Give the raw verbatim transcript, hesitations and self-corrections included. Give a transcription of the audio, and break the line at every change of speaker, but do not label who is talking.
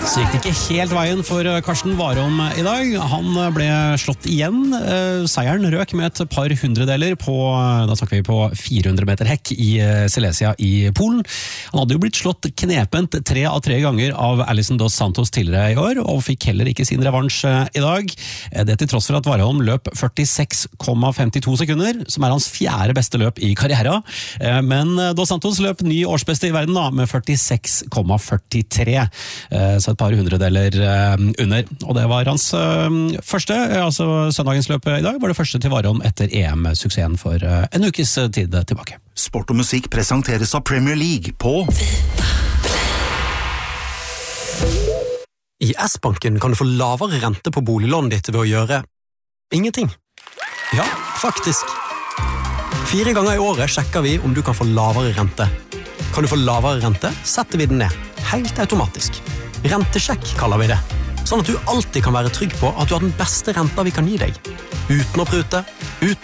Så gikk det ikke helt veien for Karsten Warholm i dag. Han ble slått igjen. Seieren røk med et par hundredeler på, da snakker vi på fire hundre meter hekk i Silesia i Polen. Han hadde jo blitt slått knepent tre av tre ganger av Alison dos Santos tidligere i år, og fikk heller ikke sin revansj i dag. Det til tross for at Warholm løp førtiseks komma femtito sekunder, som er hans fjerde beste løp i karriera. Men dos Santos løp ny årsbeste i verden da, med førtiseks komma førtitre. Så et par hundredeler under. Og det var hans første, altså søndagens løp i dag, var det første til Warholm etter E M-suksessen for en ukes tid tilbake.
Sport og musikk presenteres av Premier League på
I S-banken kan du få lavere rente på boliglånet ditt ved å gjøre ingenting. Ja, faktisk. Fire ganger i året sjekker vi om du kan få lavere rente. Kan du få lavere rente, setter vi den ned. Helt automatisk. Rentesjekk kaller vi det. Sånn at du alltid kan være trygg på at du har den beste renta vi kan gi deg. Uten å prute,